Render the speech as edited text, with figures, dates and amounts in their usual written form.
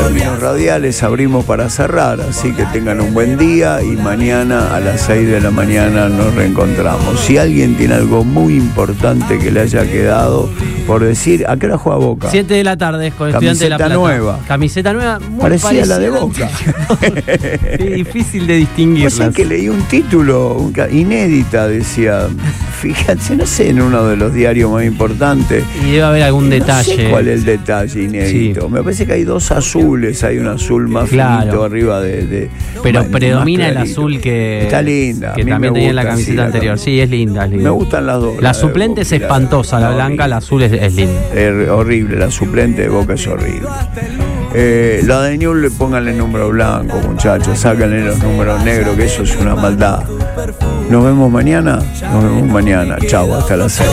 términos radiales abrimos para cerrar, así que tengan un buen día y mañana a las 6 de la mañana nos reencontramos. Si alguien tiene algo muy importante que le haya quedado por decir, ¿a qué hora juega Boca? 7 de la tarde con Estudiantes de La Plata. Nueva. Camiseta nueva, muy parecía la de Boca. Es difícil de distinguirlas. O sea que leí un título inédita, decía, fíjate, no sé, en uno de los diarios más importantes. Y debe haber algún detalle. No sé cuál es el detalle inédito. Sí. Me parece que hay dos azules, hay un azul más finito arriba de pero predomina el azul que está linda. Que también tenía en la camiseta anterior. Sí, es linda, es linda. Me gustan las dos. La suplente es espantosa, la blanca, la azul es linda. Es horrible, la suplente de Boca es horrible. La de Newell's, pónganle número blanco, muchachos, sáquenle los números negros, que eso es una maldad. Nos vemos mañana. Chau, hasta las 6.